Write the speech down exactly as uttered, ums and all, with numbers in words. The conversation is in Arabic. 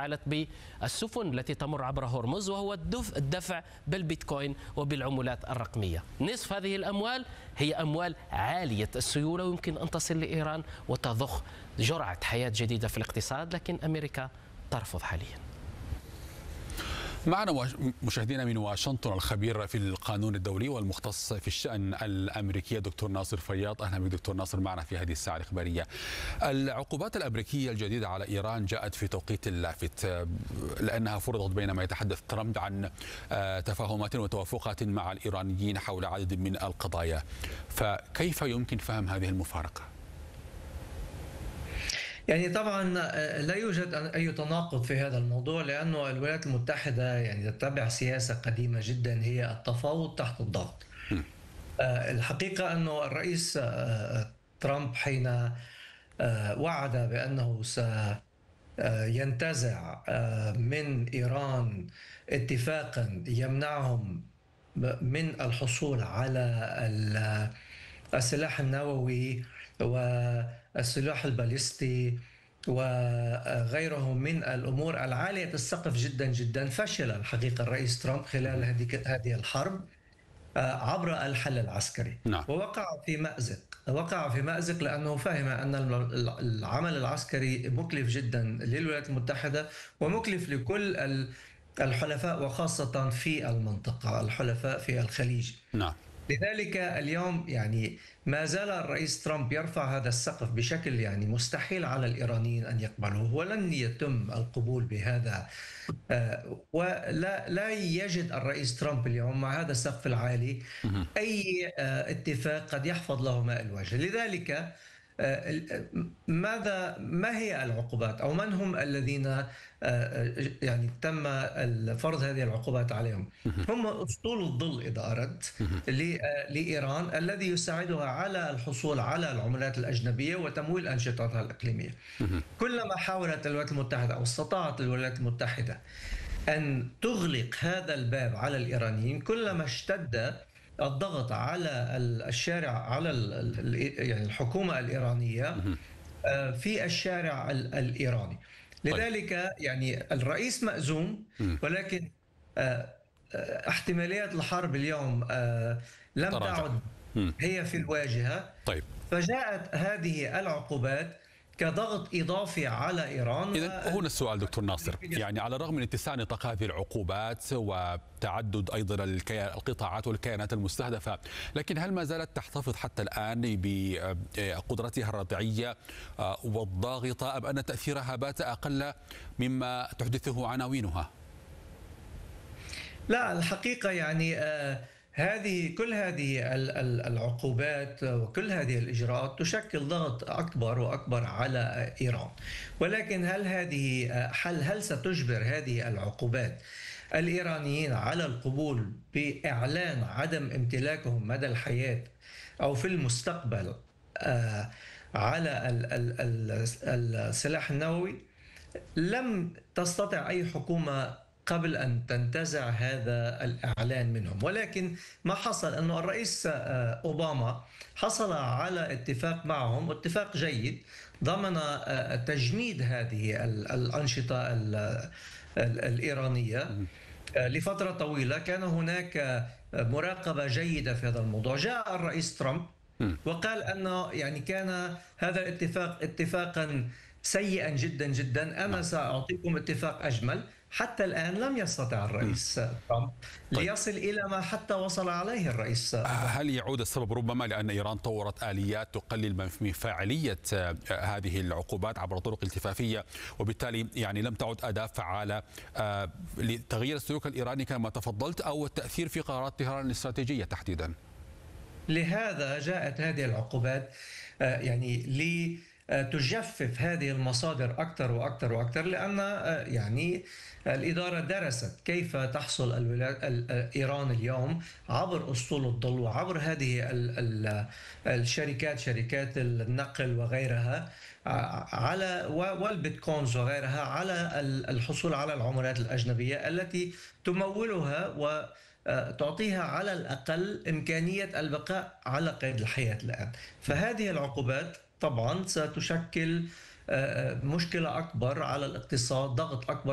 فعلت بالسفن التي تمر عبر هرمز، وهو الدفع بالبيتكوين وبالعملات الرقمية. نصف هذه الأموال هي أموال عالية السيولة ويمكن أن تصل لإيران وتضخ جرعة حياة جديدة في الاقتصاد، لكن أمريكا ترفض حاليا. معنا مشاهدينا من واشنطن الخبير في القانون الدولي والمختص في الشأن الأمريكي دكتور ناصر فياض. أهلا بك دكتور ناصر معنا في هذه الساعة الإخبارية. العقوبات الأمريكية الجديدة على إيران جاءت في توقيت لافت، لأنها فرضت بينما يتحدث ترامب عن تفاهمات وتوافقات مع الإيرانيين حول عدد من القضايا، فكيف يمكن فهم هذه المفارقة؟ يعني طبعا لا يوجد أي تناقض في هذا الموضوع، لأنه الولايات المتحدة يعني تتبع سياسة قديمة جدا هي التفاوض تحت الضغط. الحقيقة أنه الرئيس ترامب حين وعد بأنه سينتزع من إيران اتفاقا يمنعهم من الحصول على السلاح النووي والسلاح الباليستي وغيره من الأمور العالية السقف جدا جدا، فشل الحقيقة الرئيس ترامب خلال هذه الحرب عبر الحل العسكري. نعم. ووقع في مأزق وقع في مأزق لأنه فهم أن العمل العسكري مكلف جدا للولايات المتحدة ومكلف لكل الحلفاء وخاصة في المنطقة، الحلفاء في الخليج. نعم. لذلك اليوم يعني ما زال الرئيس ترامب يرفع هذا السقف بشكل يعني مستحيل على الإيرانيين أن يقبلوه، ولن يتم القبول بهذا. ولا لا يجد الرئيس ترامب اليوم مع هذا السقف العالي أي اتفاق قد يحفظ له ماء الوجه. لذلك ماذا ما هي العقوبات أو من هم الذين يعني تم فرض هذه العقوبات عليهم؟ هم أسطول الظل إذا أردت لإيران الذي يساعدها على الحصول على العملات الأجنبية وتمويل أنشطتها الإقليمية. كلما حاولت الولايات المتحدة أو استطاعت الولايات المتحدة أن تغلق هذا الباب على الإيرانيين، كلما اشتد الضغط على الشارع على يعني الحكومة الإيرانية في الشارع الإيراني. لذلك يعني الرئيس مأزوم، ولكن احتماليات الحرب اليوم لم تعد هي في الواجهة. طيب. فجاءت هذه العقوبات كضغط إضافي على إيران. إذن هنا السؤال دكتور ناصر، يعني على الرغم من اتساع نطاق هذه العقوبات وتعدد أيضا القطاعات والكيانات المستهدفة، لكن هل ما زالت تحتفظ حتى الآن بقدرتها الردعية والضاغطة، أم أن تأثيرها بات أقل مما تحدثه عناوينها؟ لا، الحقيقة يعني آه هذه كل هذه العقوبات وكل هذه الإجراءات تشكل ضغط أكبر وأكبر على إيران، ولكن هل هذه هل هل ستجبر هذه العقوبات الإيرانيين على القبول بإعلان عدم امتلاكهم مدى الحياة أو في المستقبل على السلاح النووي؟ لم تستطع أي حكومة قبل أن تنتزع هذا الإعلان منهم، ولكن ما حصل أنه الرئيس أوباما حصل على اتفاق معهم، اتفاق جيد ضمن تجميد هذه الأنشطة الإيرانية لفترة طويلة. كان هناك مراقبة جيدة في هذا الموضوع. جاء الرئيس ترامب وقال أنه يعني كان هذا الاتفاق اتفاقا سيئا جدا جدا، أنا سأعطيكم اتفاق أجمل. حتى الآن لم يستطع الرئيس ترامب ليصل إلى ما حتى وصل عليه الرئيس. هل يعود السبب ربما لأن إيران طورت آليات تقلل من فاعلية هذه العقوبات عبر طرق التفافية، وبالتالي يعني لم تعد أداة فعالة لتغيير السلوك الإيراني كما تفضلت، أو التأثير في قرارات طهران الاستراتيجية تحديدا؟ لهذا جاءت هذه العقوبات يعني لي تجفف هذه المصادر أكثر وأكثر وأكثر، لأن يعني الإدارة درست كيف تحصل إيران اليوم عبر أسطول الظل وعبر هذه الشركات، شركات النقل وغيرها، على والبيتكوينز وغيرها، على الحصول على العملات الأجنبية التي تمولها و تعطيها على الأقل إمكانية البقاء على قيد الحياة الآن. فهذه العقوبات طبعا ستشكل مشكلة أكبر على الاقتصاد، ضغط أكبر